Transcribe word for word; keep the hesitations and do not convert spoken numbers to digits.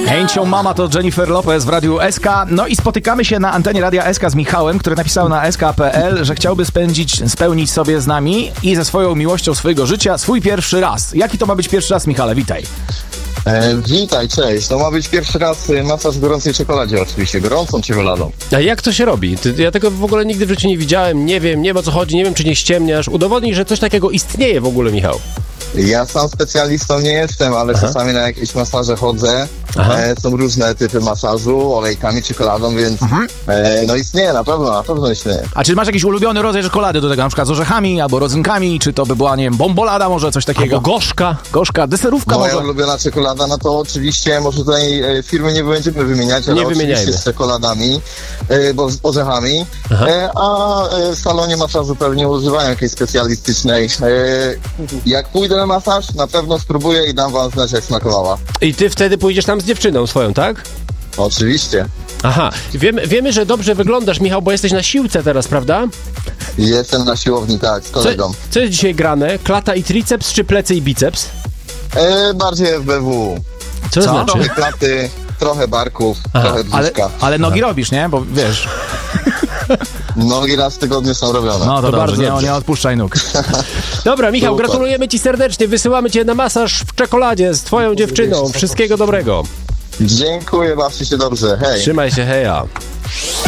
Ain't Your Mama to Jennifer Lopez w Radiu S K. No i spotykamy się na antenie Radia S K z Michałem, który napisał na s k kropka p l, że chciałby spędzić, spełnić sobie z nami i ze swoją miłością swojego życia swój pierwszy raz. Jaki to ma być pierwszy raz, Michale? Witaj. E, witaj, cześć. To ma być pierwszy raz masaż w gorącej czekoladzie oczywiście, gorącą czekoladą. A jak to się robi? Ty, ja tego w ogóle nigdy w życiu nie widziałem, nie wiem, nie wiem o co chodzi, nie wiem czy nie ściemniasz. Udowodnij, że coś takiego istnieje w ogóle, Michał. Ja sam specjalistą nie jestem, ale Aha. czasami na jakieś masaże chodzę. E, są różne typy masażu, olejkami, czekoladą, więc e, no istnieje, na pewno, na pewno istnieje. A czy masz jakiś ulubiony rodzaj czekolady do tego, na przykład z orzechami albo rodzynkami, czy to by była, nie wiem, bombolada może, coś takiego? Albo gorzka. Gorzka, deserówka Moja może? ulubiona czekolada, no to oczywiście, może tutaj e, firmy nie będziemy wymieniać, ale nie oczywiście wymieniajmy. z czekoladami, e, bo z orzechami, e, a e, w salonie masażu pewnie używają jakiejś specjalistycznej. E, jak pójdę na masaż, na pewno spróbuję i dam wam znać, jak smakowała. I ty wtedy pójdziesz tam z dziewczyną swoją, tak? Oczywiście. Aha, wiemy, wiemy, że dobrze wyglądasz, Michał, bo jesteś na siłce teraz, prawda? Jestem na siłowni, tak, z kolegą. Co, co jest dzisiaj grane? Klata i triceps, czy plecy i biceps? E, bardziej F B W. Co to Co? znaczy? Trochę klaty, trochę barków, Aha, trochę Ale, brzuszka. ale nogi robisz, nie? Bo wiesz, Nogi raz w tygodniu są robione. no to, To dobrze, bardzo nie, dobrze. nie odpuszczaj nóg. Dobra, Michał, Super. gratulujemy ci serdecznie, wysyłamy cię na masaż w czekoladzie z twoją dziewczyną. Wszystkiego dobrego. Dziękuję, bawcie się dobrze, hej. Trzymaj się, heja.